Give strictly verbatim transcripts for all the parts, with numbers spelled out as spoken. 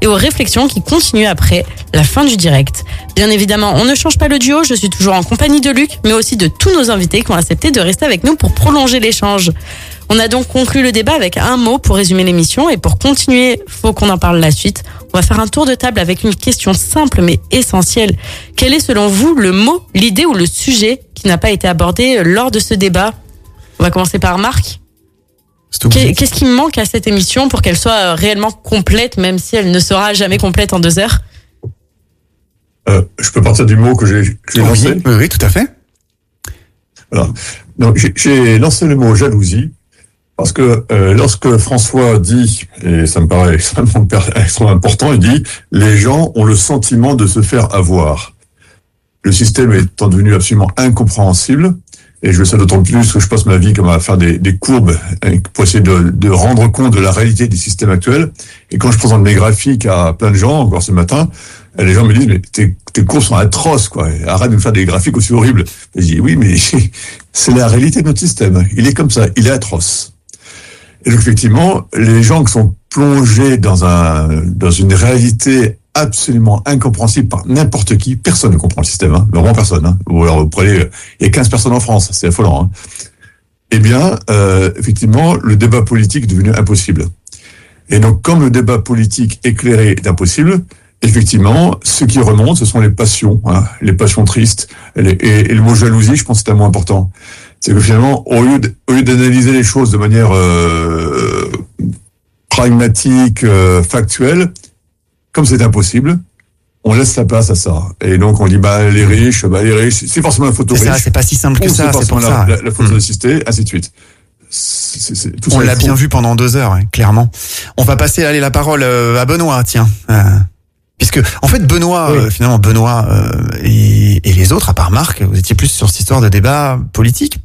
et aux réflexions qui continuent après la fin du direct. Bien évidemment, on ne change pas le duo, je suis toujours en compagnie de Luc, mais aussi de tous nos invités qui ont accepté de rester avec nous pour prolonger l'échange. On a donc conclu le débat avec un mot pour résumer l'émission et pour continuer, faut qu'on en parle la suite. On va faire un tour de table avec une question simple mais essentielle. Quel est selon vous le mot, l'idée ou le sujet qui n'a pas été abordé lors de ce débat ? On va commencer par Marc. Qu'est-ce qui manque à cette émission pour qu'elle soit réellement complète, même si elle ne sera jamais complète en deux heures ? euh, Je peux partir du mot que j'ai, que j'ai oui, lancé. Oui, oui, tout à fait. Alors, donc j'ai, j'ai lancé le mot jalousie parce que euh, lorsque François dit, et ça me paraît extrêmement, extrêmement important, il dit « les gens ont le sentiment de se faire avoir ». Le système étant devenu absolument incompréhensible, et je le sais d'autant plus que je passe ma vie comme à faire des, des courbes pour essayer de, de rendre compte de la réalité du système actuel. Et quand je présente mes graphiques à plein de gens, encore ce matin, les gens me disent, mais tes, tes cours sont atroces, quoi. Arrête de me faire des graphiques aussi horribles. Et je dis, oui, mais c'est la réalité de notre système. Il est comme ça. Il est atroce. Et donc, effectivement, les gens qui sont plongés dans un, dans une réalité absolument incompréhensible par n'importe qui, personne ne comprend le système, hein. Vraiment personne, hein. Ou alors, vous prenez, il y a quinze personnes en France. C'est affolant, hein. Eh bien, euh, effectivement, le débat politique est devenu impossible. Et donc, comme le débat politique éclairé est impossible, effectivement, ce qui remonte, ce sont les passions, hein, les passions tristes. Et, les, et, et le mot jalousie, je pense que c'est un mot important. C'est que finalement, au lieu, de, au lieu d'analyser les choses de manière euh, pragmatique, euh, factuelle, comme c'est impossible, on laisse la place à ça. Et donc, on dit, bah, les riches, bah, les riches, c'est forcément la photo riche. C'est ça, c'est pas si simple que ça, c'est, c'est pour la, ça. La, la photo mmh. assistée, ainsi de suite. C'est, c'est, tout on ça l'a bien vu pendant deux heures, ouais, clairement. On va passer, allez, la parole à Benoît, tiens. Euh, puisque, en fait, Benoît, oui. euh, finalement, Benoît euh, et, et les autres, à part Marc, vous étiez plus sur cette histoire de débat politique.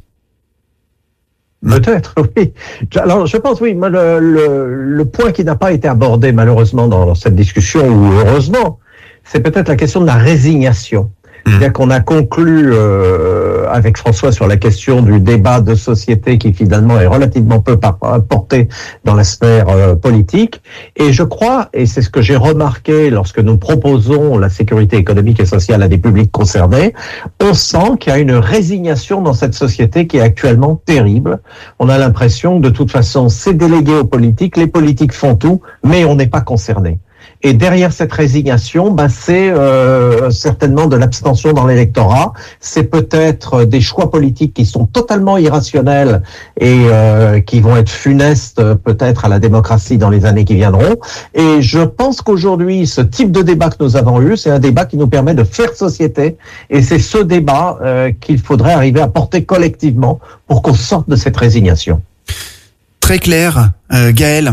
Peut-être, oui. Alors, je pense, oui, le, le, le point qui n'a pas été abordé, malheureusement, dans cette discussion, ou heureusement, c'est peut-être la question de la résignation. Mmh. C'est-à-dire qu'on a conclu euh, avec François sur la question du débat de société qui finalement est relativement peu porté dans la sphère euh, politique. Et je crois, et c'est ce que j'ai remarqué lorsque nous proposons la sécurité économique et sociale à des publics concernés, on sent qu'il y a une résignation dans cette société qui est actuellement terrible. On a l'impression que de toute façon, c'est délégué aux politiques, les politiques font tout, mais on n'est pas concerné. Et derrière cette résignation, ben c'est euh, certainement de l'abstention dans l'électorat. C'est peut-être des choix politiques qui sont totalement irrationnels et euh, qui vont être funestes peut-être à la démocratie dans les années qui viendront. Et je pense qu'aujourd'hui, ce type de débat que nous avons eu, c'est un débat qui nous permet de faire société. Et c'est ce débat euh, qu'il faudrait arriver à porter collectivement pour qu'on sorte de cette résignation. Très clair, euh, Gaël.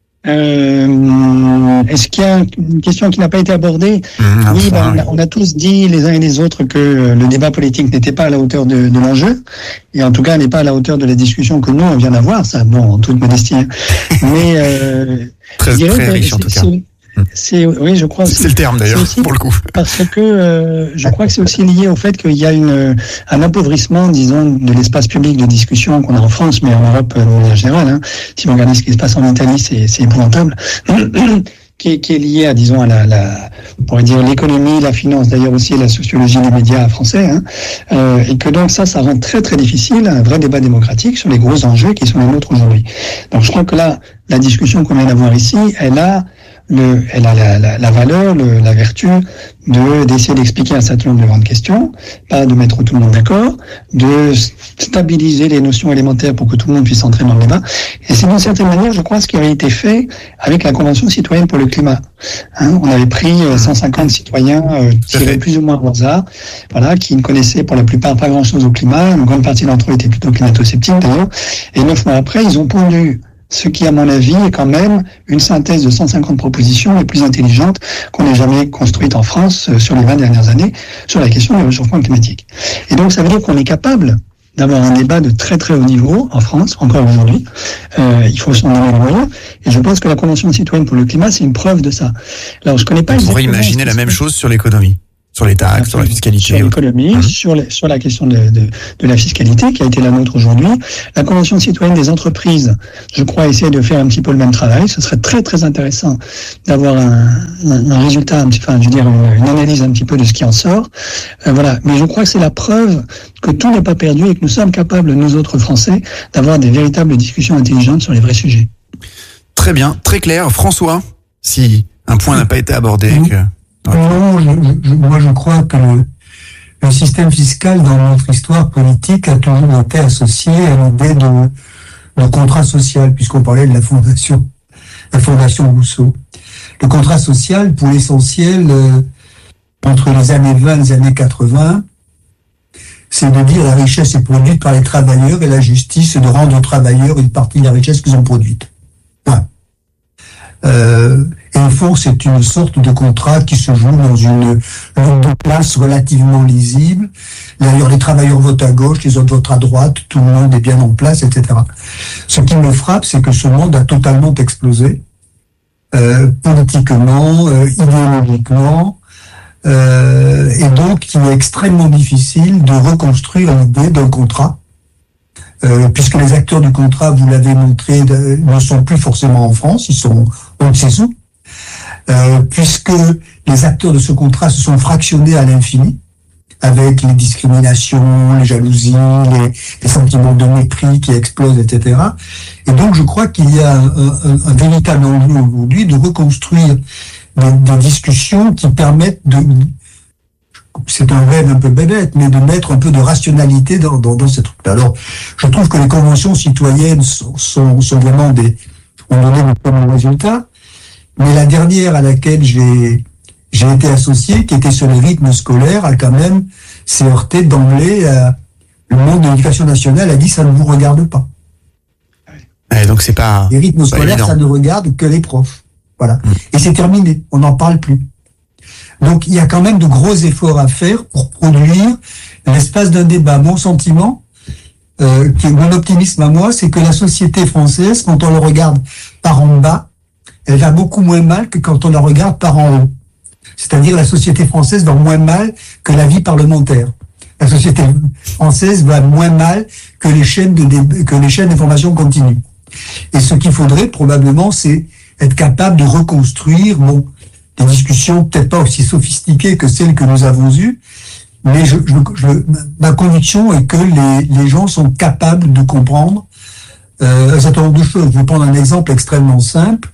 Euh, est-ce qu'il y a une question qui n'a pas été abordée ? mmh, Oui, ben, on, a, on a tous dit les uns et les autres que le débat politique n'était pas à la hauteur de, de l'enjeu, et en tout cas n'est pas à la hauteur de la discussion que nous on vient d'avoir. Ça, bon, en toute modestie. Mais euh, très, dirais, très riche en tout cas. C'est, oui, je crois. C'est, c'est le terme d'ailleurs, aussi, pour le coup. Parce que euh, je crois que c'est aussi lié au fait qu'il y a une, un appauvrissement, disons, de l'espace public de discussion qu'on a en France, mais en Europe de manière générale. Hein. Si vous regardez ce qui se passe en Italie, c'est, c'est épouvantable. Qui est, qui est lié à, disons, à la, la, on pourrait dire l'économie, la finance, d'ailleurs aussi la sociologie des médias français, hein, euh, et que donc ça, ça rend très très difficile un vrai débat démocratique sur les gros enjeux qui sont les nôtres aujourd'hui. Donc je crois que là, la discussion qu'on vient d'avoir ici, elle a le, elle a la, la, la valeur, le, la vertu de d'essayer d'expliquer un certain nombre de grandes questions, pas de mettre tout le monde d'accord, de stabiliser les notions élémentaires pour que tout le monde puisse entrer dans le débat. Et c'est d'une certaine manière, je crois, ce qui avait été fait avec la Convention citoyenne pour le climat. Hein, on avait pris cent cinquante citoyens euh, tirés plus ou moins au hasard, voilà, qui ne connaissaient pour la plupart pas grand-chose au climat. Une grande partie d'entre eux étaient plutôt climato-sceptiques d'ailleurs. Et neuf mois après, ils ont pondu ce qui, à mon avis, est quand même une synthèse de cent cinquante propositions les plus intelligentes qu'on ait jamais construites en France euh, sur les vingt dernières années sur la question du réchauffement climatique. Et donc, ça veut dire qu'on est capable d'avoir un débat de très très haut niveau en France, encore aujourd'hui. Euh, il faut s'en donner le moyen. Et je pense que la Convention citoyenne pour le climat, c'est une preuve de ça. Alors, je connais pas On pourrait imaginer la même chose sur l'économie. sur les taxes, sur la fiscalité. Sur l'économie, mmh. sur, les, sur la question de, de, de la fiscalité qui a été la nôtre aujourd'hui. La Convention citoyenne des entreprises, je crois, essaie de faire un petit peu le même travail. Ce serait très très intéressant d'avoir un, un, un résultat, un petit, enfin, je veux dire, une, une analyse un petit peu de ce qui en sort. Euh, voilà. Mais je crois que c'est la preuve que tout n'est pas perdu et que nous sommes capables, nous autres Français, d'avoir des véritables discussions intelligentes sur les vrais sujets. Très bien, très clair. François, si un point n'a pas été abordé... Oui. Que... Non, je, je, moi je crois que le, le système fiscal dans notre histoire politique a toujours été associé à l'idée de, de contrat social, puisqu'on parlait de la fondation, la fondation Rousseau. Le contrat social, pour l'essentiel, euh, entre les années vingt et les années quatre-vingts, c'est de dire la richesse est produite par les travailleurs et la justice c'est de rendre aux travailleurs une partie de la richesse qu'ils ont produite. Point. Euh, et au fond, c'est une sorte de contrat qui se joue dans une lutte de place relativement lisible. D'ailleurs, les travailleurs votent à gauche, les autres votent à droite, tout le monde est bien en place, et cetera. Ce qui me frappe, c'est que ce monde a totalement explosé, euh, politiquement, euh, idéologiquement, euh, et donc il est extrêmement difficile de reconstruire l'idée d'un contrat. Euh, puisque les acteurs du contrat, vous l'avez montré, de, ne sont plus forcément en France, ils sont on ne sait où, euh, puisque les acteurs de ce contrat se sont fractionnés à l'infini, avec les discriminations, les jalousies, les, les sentiments de mépris qui explosent, et cetera. Et donc je crois qu'il y a un, un, un véritable enjeu aujourd'hui de reconstruire des, des discussions qui permettent de... c'est un rêve un peu bébête, mais de mettre un peu de rationalité dans, dans, dans ces trucs-là. Alors, je trouve que les conventions citoyennes sont, sont, sont vraiment des, ont donné de très bons résultats, mais la dernière à laquelle j'ai, j'ai été associé, qui était sur les rythmes scolaires, a quand même s'est heurté d'emblée à, le monde de l'éducation nationale a dit ça ne vous regarde pas. Et donc c'est pas. Les rythmes scolaires, évident. Ça ne regarde que les profs. Voilà. Mmh. Et c'est terminé. On n'en parle plus. Donc, il y a quand même de gros efforts à faire pour produire l'espace d'un débat. Mon sentiment, euh, qui est mon optimisme à moi, c'est que la société française, quand on le regarde par en bas, elle va beaucoup moins mal que quand on la regarde par en haut. C'est-à-dire la société française va moins mal que la vie parlementaire. La société française va moins mal que les chaînes de dé- que les chaînes d'information continue. Et ce qu'il faudrait probablement, c'est être capable de reconstruire, bon, des discussions peut-être pas aussi sophistiquées que celles que nous avons eues, mais je, je, je, ma conviction est que les, les gens sont capables de comprendre euh, un certain nombre de choses. Je vais prendre un exemple extrêmement simple.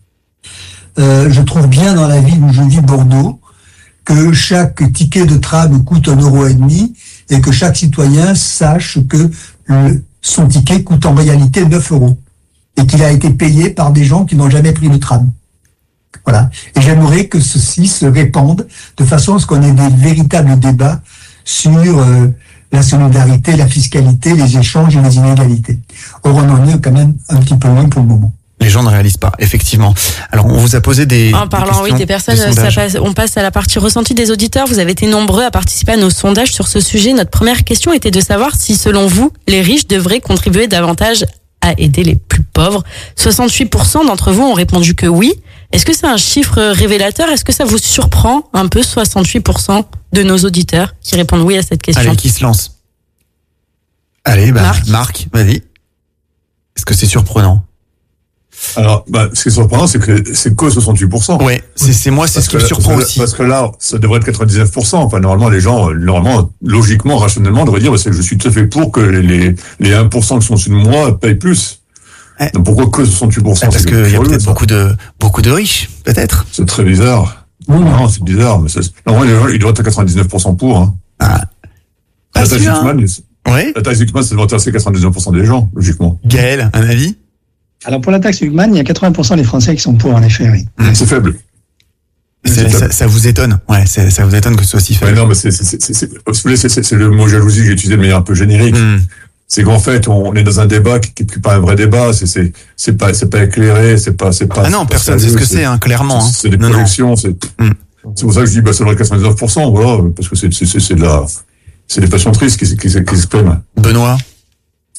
Euh, je trouve bien dans la ville où je vis, Bordeaux, que chaque ticket de tram coûte un euro et demi et que chaque citoyen sache que le, son ticket coûte en réalité neuf euros et qu'il a été payé par des gens qui n'ont jamais pris le tram. Voilà. Et j'aimerais que ceci se répande de façon à ce qu'on ait des véritables débats sur euh, la solidarité, la fiscalité, les échanges et les inégalités. Or, on en est quand même un petit peu loin pour le moment. Les gens ne réalisent pas, effectivement. Alors, on vous a posé des En parlant, des oui, des personnes, des ça passe, on passe à la partie ressentie des auditeurs. Vous avez été nombreux à participer à nos sondages sur ce sujet. Notre première question était de savoir si, selon vous, les riches devraient contribuer davantage à aider les plus pauvres. soixante-huit pour cent d'entre vous ont répondu que oui. Est-ce que c'est un chiffre révélateur? Est-ce que ça vous surprend un peu, soixante-huit pour cent de nos auditeurs qui répondent oui à cette question? Allez, qui se lance? Allez, bah, Marc, Marc vas-y. Est-ce que c'est surprenant? Alors, bah, ce qui est surprenant, c'est que c'est que soixante-huit pour cent. Ouais, c'est, c'est moi, c'est parce ce qui me surprend parce aussi. Parce que là, ça devrait être quatre-vingt-dix-neuf pour cent. Enfin, normalement, les gens, normalement, logiquement, rationnellement, devraient dire, c'est que je suis tout à fait pour que les, les, les un pour cent qui sont au-dessus de moi payent plus. Ouais. Donc pourquoi que soixante-huit pour cent? Parce qu'il y a peut-être ça. beaucoup de, beaucoup de riches, peut-être. C'est très bizarre. Mmh. Non, c'est bizarre, mais c'est, normalement, les gens, ils doivent être à quatre-vingt-dix-neuf pour cent pour, hein. Ah. La taxe Huckman, oui. La taxe Huckman, ça doit intéresser quatre-vingt-dix-neuf pour cent des gens, logiquement. Gaël, un avis? Alors, pour la taxe Huckman, il y a quatre-vingts pour cent des Français qui sont pour, en effet, oui. Mmh. C'est faible. C'est, c'est ça, ça vous étonne? Ouais, c'est, ça vous étonne que ce soit si faible? Ouais, non, mais c'est, c'est, c'est, c'est, c'est, c'est, c'est, c'est le mot jalousie que j'ai utilisé de manière un peu générique. Mmh. C'est qu'en fait, on est dans un débat qui n'est pas un vrai débat. C'est, c'est, c'est pas, c'est pas éclairé. C'est pas, c'est pas. Ah non, c'est personne ne sait ce que c'est, hein, clairement. C'est, c'est des non, projections. Non. C'est, mm. c'est pour ça que je dis, bah, ça devrait être quatre-vingt-dix-neuf pour cent, voilà, parce que c'est, c'est, c'est, c'est de la, c'est des passions tristes qui, qui, qui s'expriment. Benoît.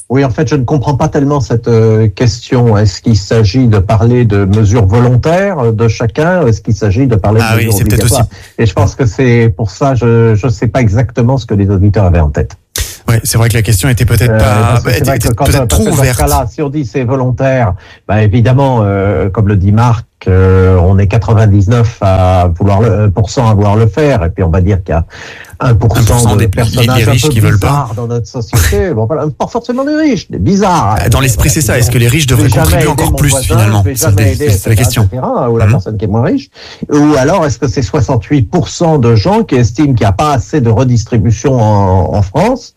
Oui, en fait, je ne comprends pas tellement cette euh, question. Est-ce qu'il s'agit de parler de mesures volontaires de chacun ou est-ce qu'il s'agit de parler ah de oui, mesures c'est peut-être obligatoires aussi. Et je pense que c'est pour ça, je ne sais pas exactement ce que les auditeurs avaient en tête. Ouais, c'est vrai que la question était peut-être Euh, pas, parce que c'est était vrai que peut-être quand- peut-être parce trop que dans ce ouverte. cas-là, si on dit c'est volontaire, bah évidemment, euh, comme le dit Marc, euh, on est quatre-vingt-dix-neuf à vouloir le, pour cent à vouloir le faire, et puis on va dire qu'il y a un pour cent de des- personnages les riches un peu qui veulent bizarres dans notre société. Bon, voilà, pas forcément des riches, des bizarres. Dans l'esprit, c'est ça. Est-ce que les riches devraient contribuer encore plus, finalement? C'est C'est la question. et cetera, ou la Mhm. personne qui est moins riche. Ou alors, est-ce que c'est soixante-huit pour cent de gens qui estiment qu'il n'y a pas assez de redistribution en, en France,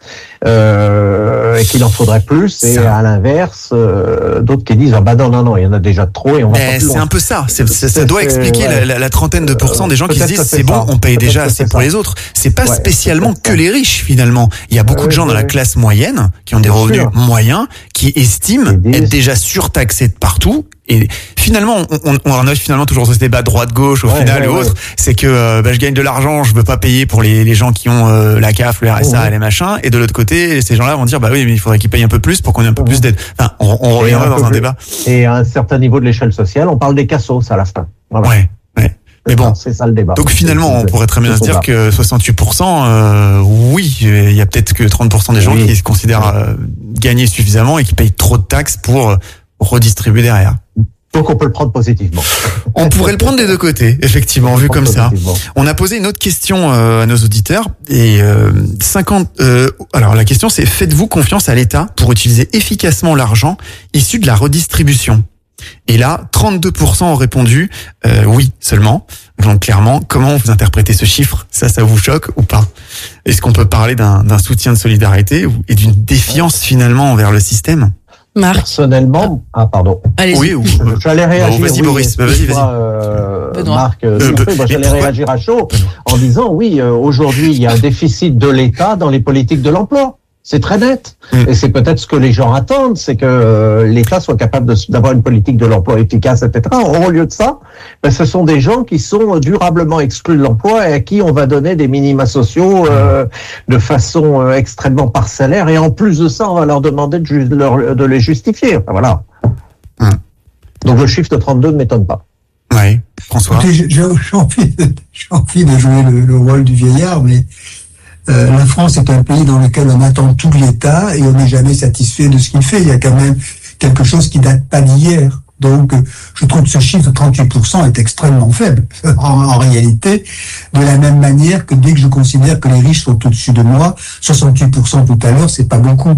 euh, et qu'il en faudrait plus, et Ça. à l'inverse, euh, d'autres qui disent, ah bah non, non, non, il y en a déjà trop et on va pas Mais plus c'est loin. un peu ça. C'est, c'est- ça C'est- doit c'est- expliquer ouais. la, la, la trentaine de pourcents des gens qui se Peut-être disent que c'est c'est bon, ça. on paye Peut-être déjà que assez c'est pour ça. les autres. C'est pas Ouais, spécialement c'est que ça. les riches finalement. Il y a beaucoup Ouais, de gens ouais, dans la ouais. classe moyenne qui ont des Bien revenus sûr. moyens qui estiment Ils disent- être déjà surtaxés de partout. Et finalement, on, on, on en a finalement toujours ce débat droite-gauche au Ouais, final ouais, ou ouais. autre. C'est que euh, bah, je gagne de l'argent, je veux pas payer pour les, les gens qui ont euh, la C A F, le R S A, Mhm. les machins. Et de l'autre côté, ces gens-là vont dire bah oui, mais il faudrait qu'ils payent un peu plus pour qu'on ait un peu Mhm. plus d'aide. Enfin, on, on Et reviendra un dans peu un plus- débat. Et à un certain niveau de l'échelle sociale, on parle des cassos à la fin. Voilà. Ouais, ouais. Mais bon. C'est ça le débat. Donc finalement, on C'est- pourrait très bien c'est se dire ça. que soixante-huit pour cent, euh, oui, il y a peut-être que trente pour cent des gens Oui. qui se considèrent euh, gagner suffisamment et qui payent trop de taxes pour euh, redistribuer derrière. Donc on peut le prendre positivement. On pourrait le prendre des deux côtés, effectivement, vu comme ça. Positivement. On a posé une autre question euh, à nos auditeurs et euh, cinquante. Euh, alors la question c'est faites-vous confiance à l'État pour utiliser efficacement l'argent issu de la redistribution? Et là, trente-deux pour cent ont répondu euh, oui seulement. Donc clairement, comment vous interprétez ce chiffre? Ça, ça vous choque ou pas? Est-ce qu'on peut parler d'un, d'un soutien de solidarité ou- et d'une défiance finalement envers le système? Marc, Personnellement, ah pardon. allez-y. Oui, ou J'allais réagir. vas-y, oui, Boris, bah, vas-y, excuse-moi, vas-y. euh, Benoît. Marc, euh, Euh, s'il vous plaît, mais moi, j'allais pourquoi réagir à chaud en disant oui, euh, aujourd'hui, il y a un déficit de l'État dans les politiques de l'emploi. C'est très net. Mm. Et c'est peut-être ce que les gens attendent, c'est que euh, l'État soit capable de, d'avoir une politique de l'emploi efficace, et cetera. Or, au lieu de ça, ben, ce sont des gens qui sont durablement exclus de l'emploi et à qui on va donner des minima sociaux euh, de façon euh, extrêmement parcellaire. Et en plus de ça, on va leur demander de, ju- de leur- de les justifier. Enfin, voilà. Mm. Donc le chiffre de trente-deux ne m'étonne pas. Ouais, François. Écoutez, j'ai, j'ai j'ai envie de, j'ai envie de jouer le, le rôle du vieillard, mais euh, la France est un pays dans lequel on attend tout de l'État et on n'est jamais satisfait de ce qu'il fait. Il y a quand même quelque chose qui date pas d'hier. Donc, euh, je trouve que ce chiffre de trente-huit pour cent est extrêmement faible. En, en réalité, de la même manière que dès que je considère que les riches sont au-dessus de moi, soixante-huit pour cent tout à l'heure, c'est pas beaucoup.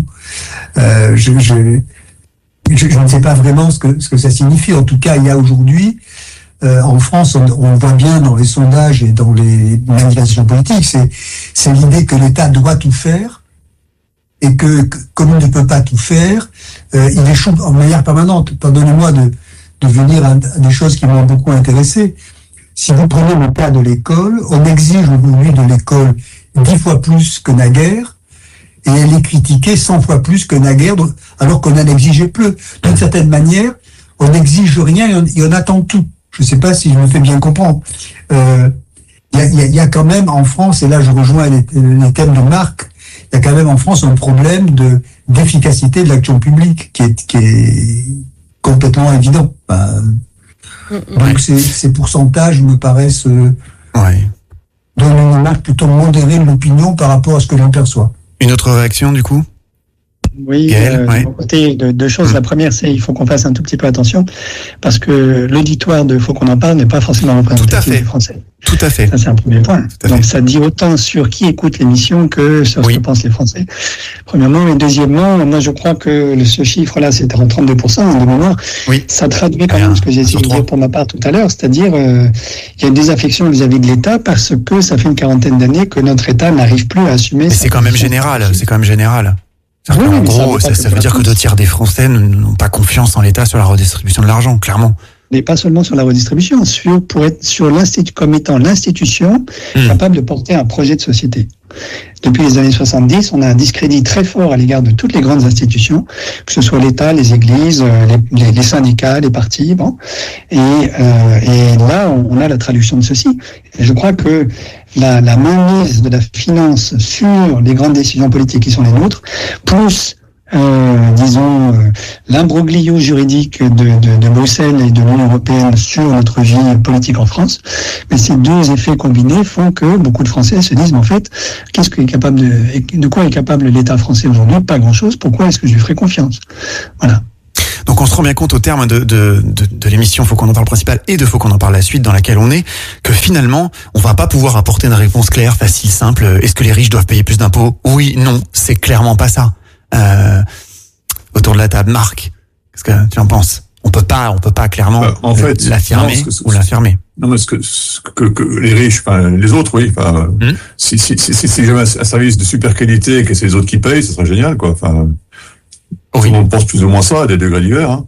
Euh, je, je, je, je ne sais pas vraiment ce que, ce que ça signifie. En tout cas, il y a aujourd'hui, euh, en France, on, on voit bien dans les sondages et dans les manifestations politiques, c'est, c'est l'idée que l'État doit tout faire et que, que comme il ne peut pas tout faire, euh, il échoue en manière permanente. Pardonnez-moi de, de venir à, à des choses qui m'ont beaucoup intéressé. Si vous prenez le cas de l'école, on exige aujourd'hui de l'école dix fois plus que naguère, et elle est critiquée cent fois plus que naguère, alors qu'on en exigeait peu. D'une certaine manière, on n'exige rien et on, et on attend tout. Je ne sais pas si je me fais bien comprendre. Euh, Il y, a, y, a, y a quand même en France, et là je rejoins les, les thèmes de Marc, il y a quand même en France un problème de d'efficacité de l'action publique qui est, qui est complètement évident. Enfin, donc ces, ces pourcentages me paraissent euh, Ouais. donnent une image plutôt modérée de l'opinion par rapport à ce que j'en perçois. Une autre réaction du coup? Oui, Gaël, euh, ouais. de mon côté, deux, deux choses. La première, c'est il faut qu'on fasse un tout petit peu attention parce que l'auditoire de Faut qu'on en parle n'est pas forcément représentatif fait. des Français. Tout à fait. Ça, c'est un premier point. à Donc, fait. ça dit autant sur qui écoute l'émission que sur ce Oui. que pensent les Français. Premièrement. Et deuxièmement, moi, je crois que le- ce chiffre-là, c'était en trente-deux pour cent de mémoire. Oui. Ça traduit quand Rien. même ce que j'ai Un essayé sur de dire trois. pour ma part tout à l'heure. C'est-à-dire, euh, il y a une désaffection vis-à-vis de l'État parce que ça fait une quarantaine d'années que notre État n'arrive plus à assumer. Mais sa c'est quand même position. général. C'est quand même général. C'est-à-dire Oui, qu'en mais ça gros, veut pas ça, que ça veut pour dire la que deux France. tiers des Français n'ont pas confiance en l'État sur la redistribution de l'argent, clairement. Mais pas seulement sur la redistribution, sur, pour être sur l'institut, comme étant l'institution Mmh. capable de porter un projet de société. Depuis les années soixante-dix, on a un discrédit très fort à l'égard de toutes les grandes institutions, que ce soit l'État, les églises, euh, les, les, les syndicats, les partis, bon. Et, euh, et là, on, on a la traduction de ceci. Et je crois que la, la mainmise de la finance sur les grandes décisions politiques qui sont les nôtres, plus euh, disons, euh, l'imbroglio juridique de, de, de Bruxelles et de l'Union européenne sur notre vie politique en France. Mais ces deux effets combinés font que beaucoup de Français se disent, mais en fait, qu'est-ce qu'il est capable de, de quoi est capable l'État français aujourd'hui? Pas grand-chose. Pourquoi est-ce que je lui ferai confiance? Voilà. Donc on se rend bien compte au terme de, de, de, de l'émission Faut qu'on en parle principale et de Faut qu'on en parle la suite dans laquelle on est, que finalement on va pas pouvoir apporter une réponse claire, facile, simple. Est-ce que les riches doivent payer plus d'impôts? Oui, non, c'est clairement pas ça. Euh, autour de la table, Marc, qu'est-ce que tu en penses? On peut pas, on peut pas clairement bah, en fait, l'affirmer non, que, ou l'affirmer. Non, mais ce que, ce que, que les riches, enfin les autres, oui. Enfin, mmh. si si si si c'est jamais un service de super qualité et que c'est les autres qui payent, ce serait génial, quoi. Enfin. Oui. On pense plus ou moins ça à des degrés divers. Hein.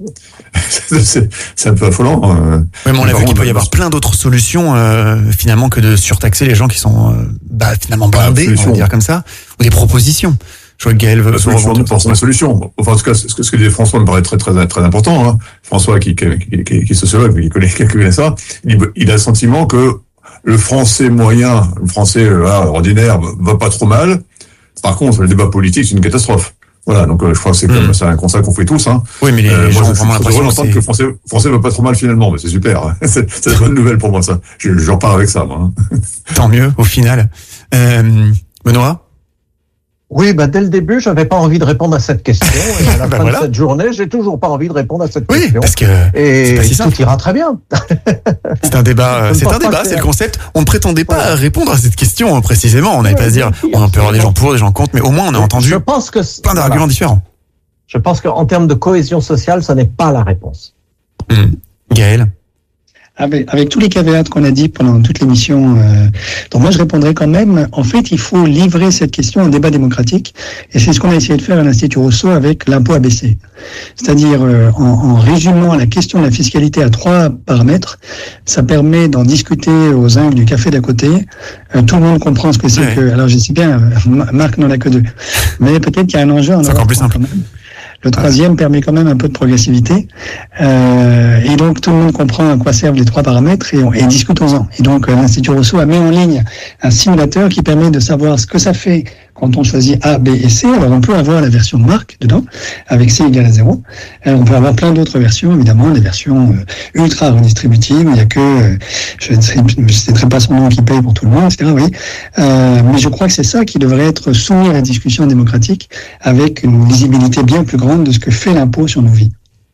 c'est, c'est un peu affolant. Euh. Oui, mais on l'a vu qu'il peut y avoir plein d'autres solutions euh, finalement que de surtaxer les gens qui sont euh, bah, finalement blindés, on va dire comme ça, ou des propositions. Je vois que Gaël veut. La solution, c'est forcément la solution. Enfin, en tout cas, ce que, ce que dit François me paraît très très très important. Hein. François, qui, qui, qui, qui est sociologue, qui connaît, qui connaît ça, il, il a le sentiment que le français moyen, le français là, ordinaire, va pas trop mal. Par contre, le débat politique, c'est une catastrophe. Voilà, donc euh, je crois que c'est comme mmh. c'est un constat qu'on fait tous. Hein. Oui, mais les euh, gens moi, ont vraiment l'impression que, que le français, français va pas trop mal finalement, mais c'est super. c'est, c'est une bonne nouvelle pour moi ça. Je, j'en parle avec ça, moi. Hein. Tant mieux au final. Euh, Benoît. Oui, bah dès le début, j'avais pas envie de répondre à cette question. Et à la bah fin voilà. de cette journée, j'ai toujours pas envie de répondre à cette oui, question. Parce que et c'est tout ira très bien. C'est un débat. C'est un débat. C'est le concept. On ne prétendait pas voilà. répondre à cette question précisément. On n'allait ouais, pas se dire. On peut avoir des gens pour, des gens contre, mais au moins on a entendu. Je pense que plein d'arguments voilà. différents. Je pense qu'en termes de cohésion sociale, ça n'est pas la réponse. Mmh. Gaël. Avec, avec tous les caveats qu'on a dit pendant toute l'émission, euh, donc moi je répondrais quand même, en fait il faut livrer cette question en débat démocratique, et c'est ce qu'on a essayé de faire à l'Institut Rousseau avec l'impôt A B C. C'est-à-dire euh, en, en résumant la question de la fiscalité à trois paramètres, ça permet d'en discuter aux ungles du café d'à côté, euh, tout le monde comprend ce que c'est ouais. que, alors je sais bien, euh, Marc n'en a que deux, mais peut-être qu'il y a un enjeu en c'est encore plus simple. Le troisième permet quand même un peu de progressivité. Euh, et donc, tout le monde comprend à quoi servent les trois paramètres et, et discutons-en. Et donc, euh, l'Institut Rousseau a mis en ligne un simulateur qui permet de savoir ce que ça fait quand on choisit A, B et C. Alors, on peut avoir la version de Marc dedans, avec C égale à zéro. Alors, on peut avoir plein d'autres versions, évidemment, des versions euh, ultra redistributives. Il n'y a que, euh, je ne citerai pas son nom qui paye pour tout le monde, et cetera. Oui. Euh, mais je crois que c'est ça qui devrait être soumis à la discussion démocratique avec une visibilité bien plus grande de ce que fait l'impôt sur nos vies.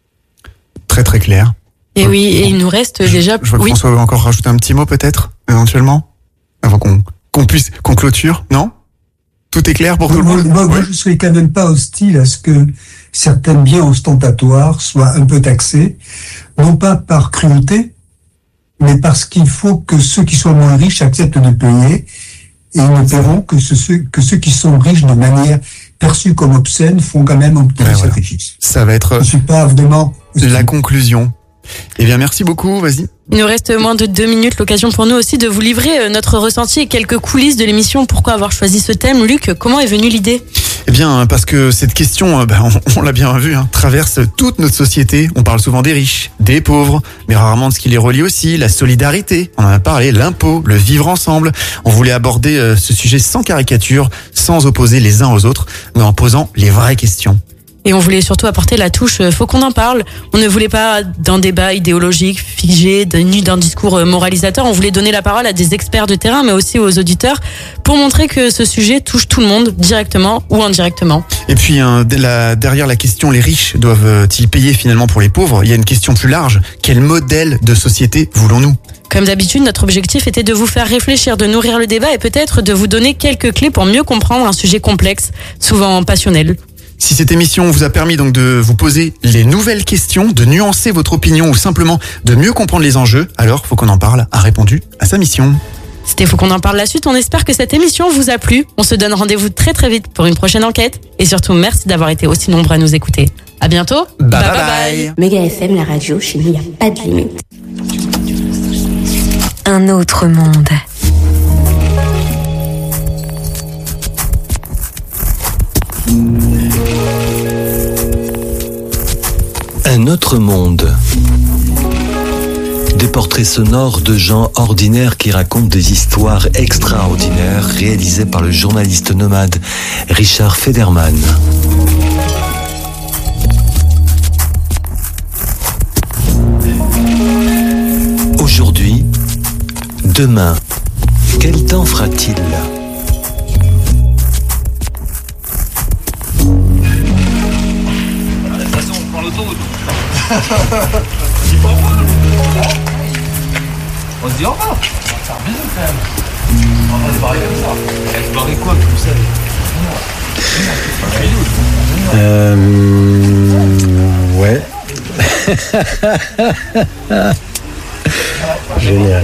Très très clair. Et oui, et il nous reste je, déjà... Je vois que oui. François veut encore rajouter un petit mot peut-être, éventuellement, avant qu'on, qu'on puisse, qu'on clôture, non? Tout est clair pour tout le monde? Moi, moi, je serais quand même pas hostile à ce que certains biens ostentatoires soient un peu taxés, non pas par cruauté, mais parce qu'il faut que ceux qui sont moins riches acceptent de payer, et ils ne paieront que ceux, que ceux qui sont riches de manière perçue comme obscène font quand même un petit ouais, sacrifice. Voilà. Ça va être je suis pas vraiment la conclusion. Eh bien, merci beaucoup, vas-y. Il nous reste moins de deux minutes, l'occasion pour nous aussi de vous livrer notre ressenti et quelques coulisses de l'émission. Pourquoi avoir choisi ce thème? Luc, comment est venue l'idée? Eh bien, parce que cette question, ben, on, on l'a bien vu, hein, traverse toute notre société. On parle souvent des riches, des pauvres, mais rarement de ce qui les relie aussi, la solidarité. On en a parlé, l'impôt, le vivre ensemble. On voulait aborder euh, ce sujet sans caricature, sans opposer les uns aux autres, mais en posant les vraies questions. Et on voulait surtout apporter la touche, faut qu'on en parle. On ne voulait pas d'un débat idéologique figé, ni d'un discours moralisateur. On voulait donner la parole à des experts de terrain, mais aussi aux auditeurs, pour montrer que ce sujet touche tout le monde, directement ou indirectement. Et puis, hein, la, derrière la question, les riches doivent-ils payer finalement pour les pauvres? Il y a une question plus large. Quel modèle de société voulons-nous? Comme d'habitude, notre objectif était de vous faire réfléchir, de nourrir le débat et peut-être de vous donner quelques clés pour mieux comprendre un sujet complexe, souvent passionnel. Si cette émission vous a permis donc de vous poser les nouvelles questions, de nuancer votre opinion ou simplement de mieux comprendre les enjeux, alors Faut qu'on en parle a répondu à sa mission. C'était Faut qu'on en parle la suite. On espère que cette émission vous a plu. On se donne rendez-vous très très vite pour une prochaine enquête. Et surtout, merci d'avoir été aussi nombreux à nous écouter. À bientôt. Bye bye bye. bye. Méga F M, la radio, chez nous, il n'y a pas de limite. Un autre monde. Un autre monde. Des portraits sonores de gens ordinaires qui racontent des histoires extraordinaires réalisées par le journaliste nomade Richard Federman. aujourd'hui, demain, quel temps fera-t-il là? On se dit au revoir. On va faire un bisou quand même. On va se barrer comme ça. Elle se barrer quoi comme ça? Euh. Ouais. Génial.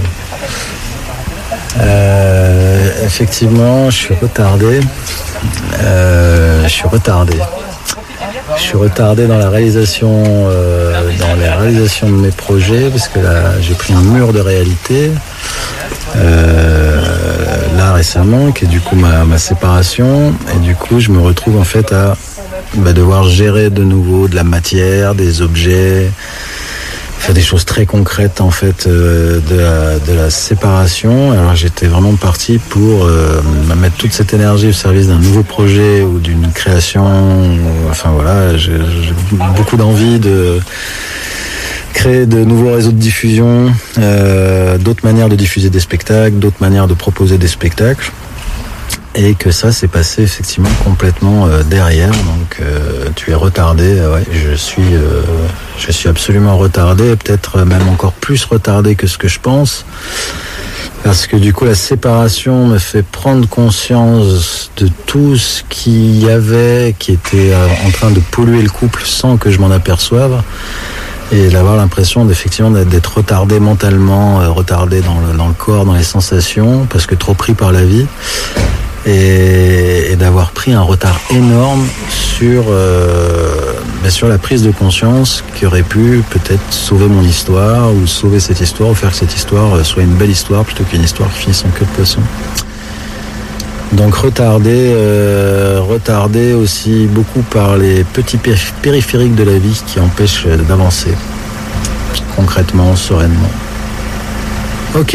Euh, effectivement, je suis retardé. Euh, je suis retardé. Je suis retardé dans la réalisation, euh, dans la réalisation de mes projets, parce que là, j'ai pris un mur de réalité, euh, là récemment, qui est du coup ma, ma séparation, et du coup, je me retrouve en fait à bah, devoir gérer de nouveau de la matière, des objets, faire des choses très concrètes en fait euh, de, la, de la séparation. Alors j'étais vraiment parti pour euh, mettre toute cette énergie au service d'un nouveau projet ou d'une création. Ou, enfin voilà, j'ai, j'ai beaucoup d'envie de créer de nouveaux réseaux de diffusion, euh, d'autres manières de diffuser des spectacles, d'autres manières de proposer des spectacles. Et que ça s'est passé effectivement complètement euh, derrière, donc euh, tu es retardé. Euh, ouais, je suis, euh, je suis absolument retardé, peut-être même encore plus retardé que ce que je pense, parce que du coup la séparation me fait prendre conscience de tout ce qu'il y avait qui était euh, en train de polluer le couple sans que je m'en aperçoive, et d'avoir l'impression d'effectivement d'être retardé mentalement, euh, retardé dans le, dans le corps, dans les sensations, parce que trop pris par la vie. Et, et d'avoir pris un retard énorme sur, euh, ben sur la prise de conscience qui aurait pu peut-être sauver mon histoire, ou sauver cette histoire, ou faire que cette histoire soit une belle histoire plutôt qu'une histoire qui finisse en queue de poisson. Donc retardé, euh, retardé aussi beaucoup par les petits périphériques de la vie qui empêchent d'avancer concrètement, sereinement. Ok.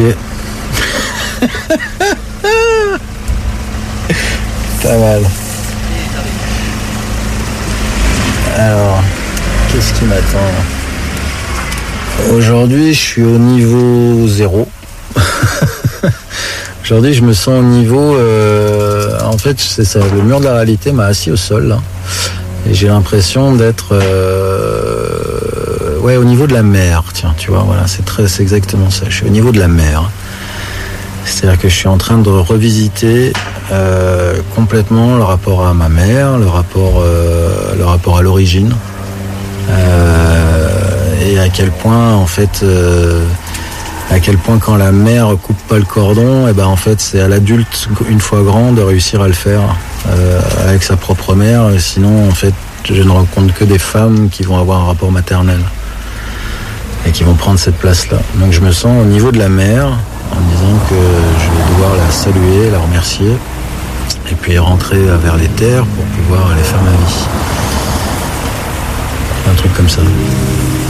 Pas mal. Alors, qu'est-ce qui m'attend? Aujourd'hui, je suis au niveau zéro. Aujourd'hui, je me sens au niveau... Euh, en fait, c'est ça, le mur de la réalité m'a assis au sol. Là, et j'ai l'impression d'être... Euh, ouais, au niveau de la mer. Tiens, tu vois, voilà, c'est, très, c'est exactement ça. Je suis au niveau de la mer. C'est-à-dire que je suis en train de revisiter euh, complètement le rapport à ma mère, le rapport, euh, le rapport à l'origine, euh, et à quel point, en fait, euh, à quel point quand la mère coupe pas le cordon, et ben en fait c'est à l'adulte une fois grand de réussir à le faire euh, avec sa propre mère. Sinon, en fait, je ne rencontre que des femmes qui vont avoir un rapport maternel et qui vont prendre cette place-là. Donc je me sens au niveau de la mère, en me disant que je vais devoir la saluer, la remercier, et puis rentrer vers les terres pour pouvoir aller faire ma vie. Un truc comme ça.